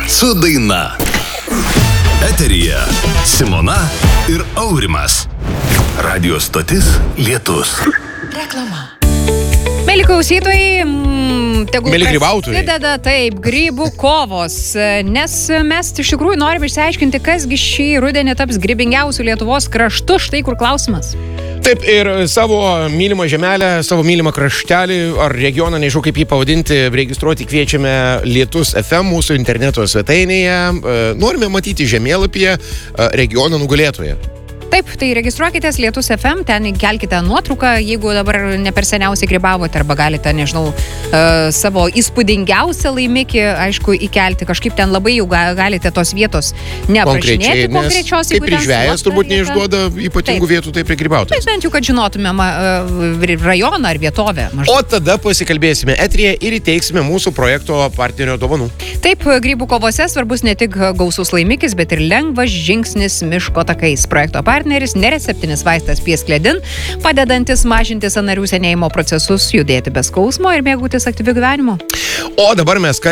su daina. Eteryje Simona ir Aurimas. Radio stotis Lietus. Reklama. Mėly klausytojai, tegul prasideda taip grybų kovos, nes mes iš tikrųjų norime išsiaiškinti, kasgi šį rudenį taps grybingiausių Lietuvos kraštu. Štai kur klausimas. Taip, ir savo mylimą žemelę, savo mylimą kraštelį ar regioną, nežinau kaip jį pavadinti, registruoti kviečiame Lietus FM mūsų interneto svetainėje. Norime matyti žemėlapyje regiono nugalėtoją. Taip, tai registruokitės Lietus FM, ten kelkite nuotrauką, jeigu dabar ne per seniausiai grybavote, arba galite, nežinau, savo įspūdingiausią laimikį, aišku, įkelti. Kažkaip ten labai jau galite tos vietos neaprašinėti konkrečios. Kaip ir žvejas turbūt neišduoda ypatingų vietų, taip ir grybautojas. Taip, bent jau, kad žinotumėm rajoną ar vietovę. Maždaug. O tada pasikalbėsime eteryje ir įteiksime mūsų projekto partnerio dovanų. Taip, grybų kovose svarbus ne tik gausus laimikis, bet ir lengvas žingsnis miško takais. Projekto partneris nereceptinis vaistas Pieskledin, padedantis mažinti sąnarių senėjimo procesus, judėti be skausmo ir mėgautis aktyviu gyvenimu. O dabar mes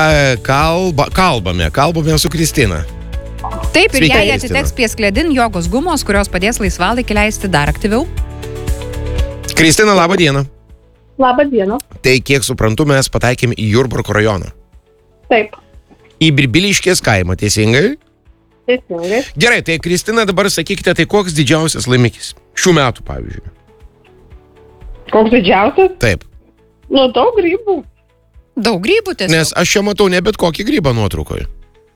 kalbame su Kristina. Taip, ir jai atiteks Pieskledin jogos gumos, kurios padės laisvalaikį leisti dar aktyviau. Kristina, labą dieną. Labą dieną. Tai kiek suprantu, mes pataikėm į Jurbarko rajoną. Taip. Į Birbiliškės kaimą, teisingai? Teisingai. Gerai, tai Kristina, dabar sakykite, tai koks didžiausias laimikis? Šių metų, pavyzdžiui. Koks didžiausias? Taip. Nu, daug grybų. Daug grybų tiesiog. Nes aš čia matau ne bet kokį grybą nuotraukoje.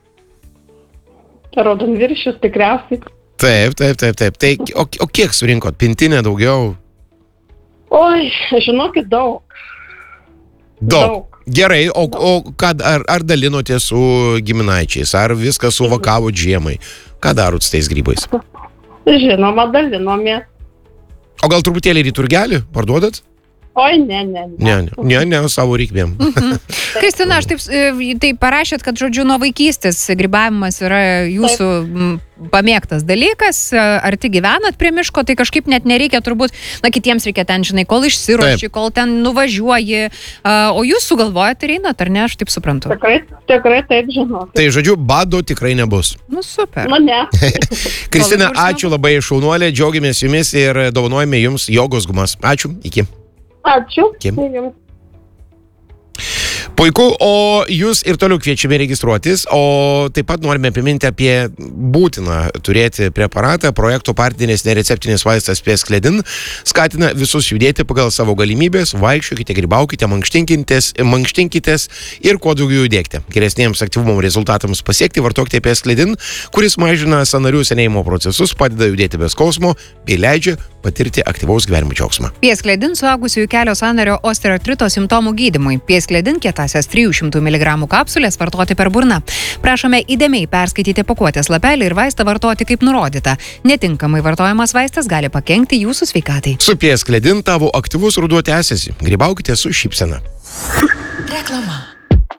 Raudonviršius tikriausiai. Taip. Tai, o kiek surinkot? Pintinė daugiau? Oi, žinokit, daug. Daug. Gerai, o ar dalinotės su giminaičiais, ar viską suvakavot žiemai? Ką darot su tais grybais? Žinoma, dalinomės. O gal truputėlį į turgelį parduodat? Oi, ne, savo reikmėm. Kristina, aš taip parašėt, kad, žodžiu, nuo vaikystės grybavimas yra jūsų pamėgtas dalykas, arti gyvenat prie miško, tai kažkaip net nereikia turbūt, kitiems reikia ten, žinai, kol išsiruoši, kol ten nuvažiuoji, o jūs sugalvojat ir einat, ar ne, aš taip suprantu. Tikrai taip, žinau. Tai, žodžiu, bado tikrai nebus. Nu, super. Nu, ne. Kristina, ačiū labai, šaunuolė, džiaugiamės jumis ir dovanojame jums jogos gumas. Ačiū, iki. Ačiū. Puiku, o jūs ir toliau kviečiame registruotis, o taip pat norime priminti apie būtiną turėti preparatą. Projekto partneris nereceptinis vaistas Pieskledin skatina visus judėti pagal savo galimybės, vaikščiokite, grybaukite, mankštinkitės ir kuo daugiau judėkite. Geresniems aktyvumo rezultatams pasiekti vartokite Pieskledin, kuris mažina sąnarių senėjimo procesus, padeda judėti be skausmo bei leidžia patirti aktyvaus gyvenimo džiaugsmą. Pieskledin suaugusiųjų kelio sąnario osteoartrito simptomų gydymui. Pieskledin kietasias 300 mg kapsulės vartoti per burną. Prašome įdėmiai perskaityti pakuotės lapelį ir vaistą vartoti kaip nurodyta. Netinkamai vartojamas vaistas gali pakenkti jūsų sveikatai. Su Pieskledin tavo aktyvus ruduo tęsiasi. Grybaukite su šypsena. Reklama.